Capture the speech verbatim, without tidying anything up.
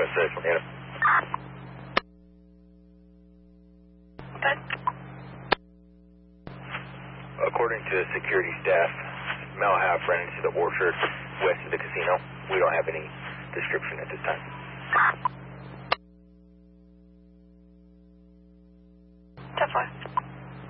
seven six, Atlanta. Good. According to security staff, Mel Half ran into the orchard west of the casino. We don't have any description at this time.